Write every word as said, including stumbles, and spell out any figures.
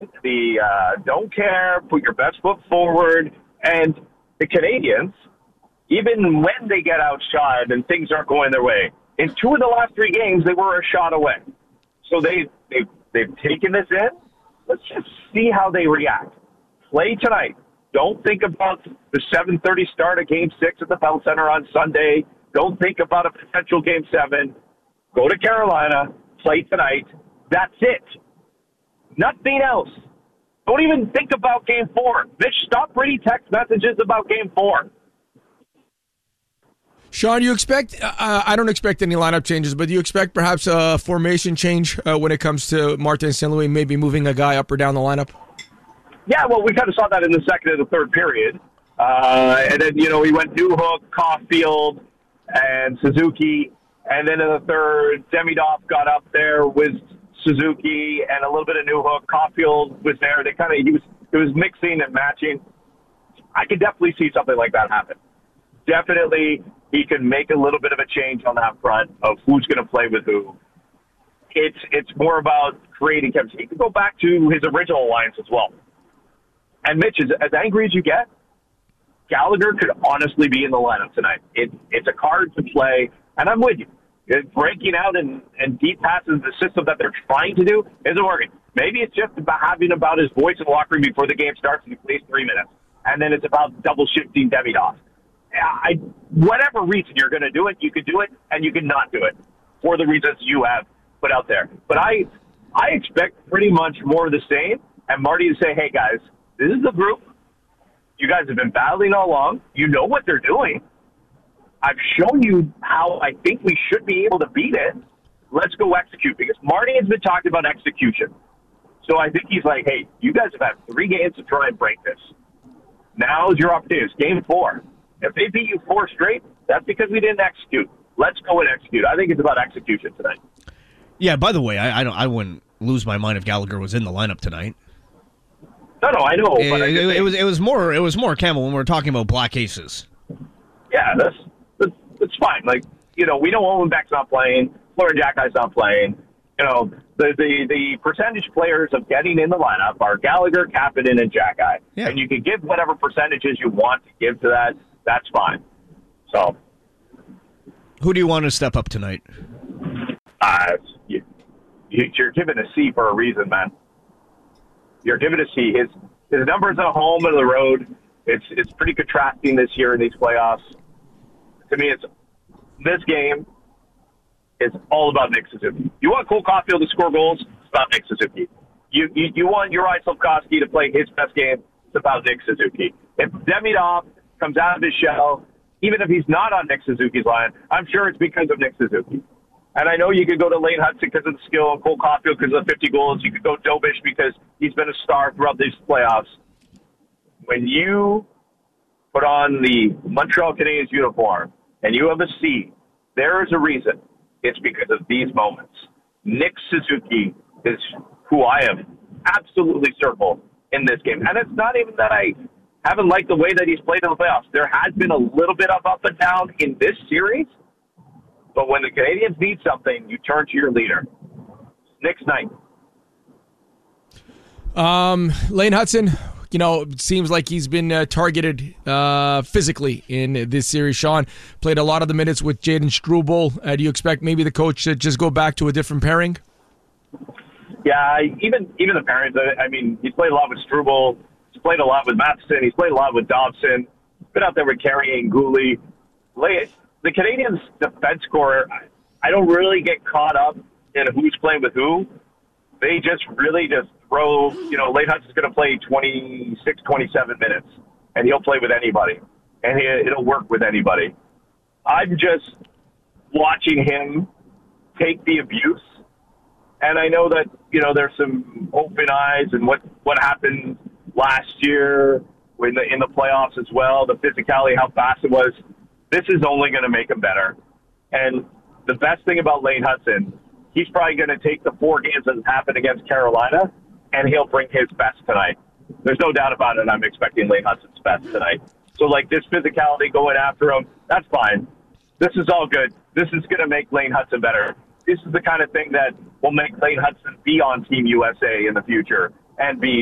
the uh, don't care, put your best foot forward. And the Canadians, even when they get outshot and things aren't going their way, in two of the last three games, they were a shot away. So they, they, they've taken this in. Let's just see how they react. Play tonight. Don't think about the seven thirty start of Game six at the Bell Center on Sunday. Don't think about a potential Game seven. Go to Carolina. Play tonight. That's it. Nothing else. Don't even think about Game four. Mitch, stop reading text messages about Game four. Sean, you expect, uh, I don't expect any lineup changes, but do you expect perhaps a formation change uh, when it comes to Martin Saint Louis, maybe moving a guy up or down the lineup? Yeah, well, we kind of saw that in the second and the third period. Uh, and then, you know, we went Newhook, Caulfield, and Suzuki. And then in the third, Demidov got up there with Suzuki and a little bit of Newhook. Caulfield was there. They kind of, he was, it was mixing and matching. I could definitely see something like that happen. Definitely, he can make a little bit of a change on that front of who's going to play with who. It's it's more about creating chemistry. He can go back to his original alliance as well. And Mitch, as, as angry as you get, Gallagher could honestly be in the lineup tonight. It, it's a card to play, and I'm with you. It, breaking out and, and deep passes, the system that they're trying to do, isn't working. Maybe it's just about having about his voice in the locker room before the game starts and he plays three minutes. And then it's about double shifting Demidov. I, whatever reason you're going to do it, you can do it, and you can not do it for the reasons you have put out there. But I, I expect pretty much more of the same, and Marty to say, hey, guys, this is the group. You guys have been battling all along. You know what they're doing. I've shown you how I think we should be able to beat it. Let's go execute, because Marty has been talking about execution. So I think he's like, hey, you guys have had three games to try and break this. Now's your opportunity. It's game four. If they beat you four straight, that's because we didn't execute. Let's go and execute. I think it's about execution tonight. Yeah, by the way, I I, don't, I wouldn't lose my mind if Gallagher was in the lineup tonight. No, no, I know. It, but I it, think, it was it was more it was more Campbell when we were talking about Black Aces. Yeah, that's that's, that's fine. Like, you know, we know Owen Beck's not playing, Florian Jackie's not playing. You know, the, the the percentage players of getting in the lineup are Gallagher, Kapanen, and Jackie. Yeah. And you can give whatever percentages you want to give to that. That's fine. So, who do you want to step up tonight? Uh, you, you're given a C for a reason, man. You're given a C. His his numbers at home and the road, it's it's pretty contrasting this year in these playoffs. To me, it's this game is all about Nick Suzuki. You want Cole Caulfield to score goals? It's about Nick Suzuki. You you, you want Juraj Slafkovsky to play his best game? It's about Nick Suzuki. If Demidov comes out of his shell, even if he's not on Nick Suzuki's line, I'm sure it's because of Nick Suzuki. And I know you could go to Lane Hudson because of the skill, and Cole Caulfield because of the fifty goals. You could go Dobish because he's been a star throughout these playoffs. When you put on the Montreal Canadiens uniform and you have a C, there is a reason. It's because of these moments. Nick Suzuki is who I am absolutely circled in this game. And it's not even that I haven't liked the way that he's played in the playoffs. There has been a little bit of up and down in this series. But when the Canadians need something, you turn to your leader. Nick's night. Um, Lane Hudson, you know, it seems like he's been uh, targeted uh, physically in this series. Sean played a lot of the minutes with Jaden Struble. Uh, do you expect maybe the coach to just go back to a different pairing? Yeah, even even the pairings. I, I mean, he's played a lot with Struble. He's played a lot with Matheson. He's played a lot with Dobson. He's been out there with Carey and Gooley. The Canadians' defense core, I don't really get caught up in who's playing with who. They just really just throw, you know, Lane Hudson's going to play twenty-six, twenty-seven minutes, and he'll play with anybody, and he, it'll work with anybody. I'm just watching him take the abuse, and I know that, you know, there's some open eyes and what, what happened last year in the, in the playoffs as well, the physicality, how fast it was. This is only going to make him better. And the best thing about Lane Hudson, he's probably going to take the four games that happened against Carolina, and he'll bring his best tonight. There's no doubt about it. I'm expecting Lane Hudson's best tonight. So, like, this physicality going after him, that's fine. This is all good. This is going to make Lane Hudson better. This is the kind of thing that will make Lane Hudson be on Team U S A in the future and B,